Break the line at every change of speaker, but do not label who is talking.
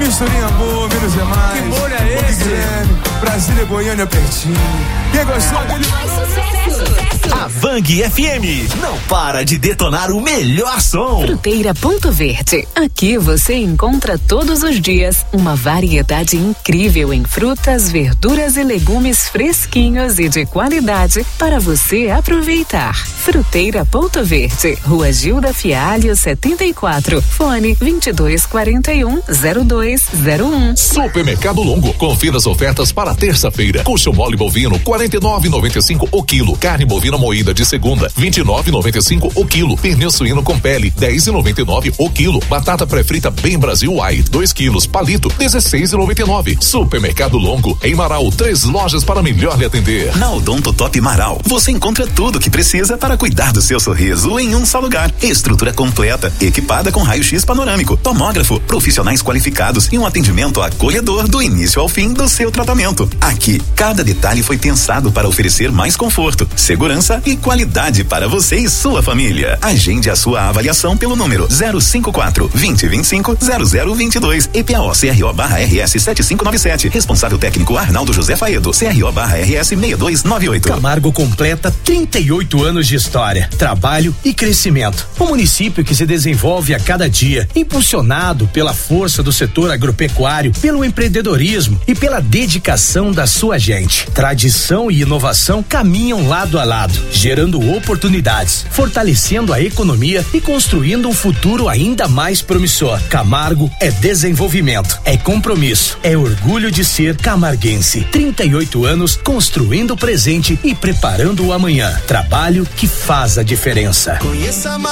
Misturinha boa, menos é mais.
Que molho é esse?
Guilherme, Brasília, Goiânia, pertinho. Quem gostou dele?
Mais sucesso.
A Vang FM não para de detonar o melhor som.
Fruteira Ponto Verde. Aqui você encontra todos os dias uma variedade incrível em frutas, verduras e legumes fresquinhos e de qualidade para você aproveitar. Fruteira Ponto Verde, Rua Gilda Fialho 74, fone 2241-0201.
Supermercado Longo, confira as ofertas para terça-feira. Coxão mole bovino 49,95 o quilo. Carne bovina moída de segunda 29,95 o quilo. Pernil suíno com pele 10,99 o quilo. Batata pré-frita Bem Brasil Ai 2 quilos. Palito 16,99. Supermercado Longo em Marau, 3 lojas para melhor lhe atender.
Na Odonto Top Marau, você encontra tudo o que precisa para cuidar do seu sorriso em um só lugar. Estrutura completa, equipada com raio-x panorâmico, tomógrafo, profissionais qualificados e um atendimento acolhedor do início ao fim do seu tratamento. Aqui, cada detalhe foi pensado para oferecer mais conforto, segurança e qualidade para você e sua família. Agende a sua avaliação pelo número 054-2025-0022. EPAO CRO/RS 7597. Responsável técnico Arnaldo José Faedo. CRO/RS 6298.
Camargo completa 38 anos de história, trabalho e crescimento. Um município que se desenvolve a cada dia, impulsionado pela força do setor agropecuário, pelo empreendedorismo e pela dedicação da sua gente. Tradição e inovação caminham lado a lado, gerando oportunidades, fortalecendo a economia e construindo um futuro ainda mais promissor. Camargo é desenvolvimento, é compromisso, é orgulho de ser camarguense. 38 anos construindo o presente e preparando o amanhã. Trabalho que faz a diferença.
Conheça mais.